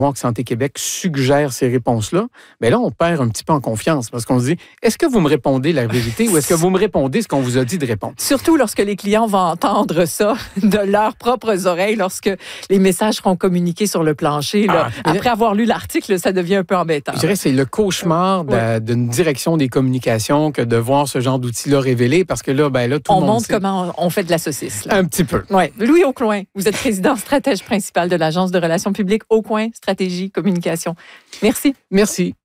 que Santé Québec suggère ces réponses-là, bien là, on perd un petit peu en confiance parce qu'on se dit, est-ce que vous me répondez la vérité ou est-ce que vous me répondez ce qu'on vous a dit de répondre? Surtout lorsque les clients vont entendre ça de leurs propres oreilles, lorsque les messages seront communiqués sur le plancher. Là. Après avoir lu l'article, ça devient un peu embêtant. Je dirais que c'est le cauchemar d'une direction des communications que de voir ce genre d'outils-là révélés parce que là, tout le monde on montre comment on fait de la saucisse. Là. Un petit peu. Ouais. Louis Aucoin, vous êtes président stratège principal de l'Agence de relations publiques Aucoin Stratégie Communication. Merci. Merci.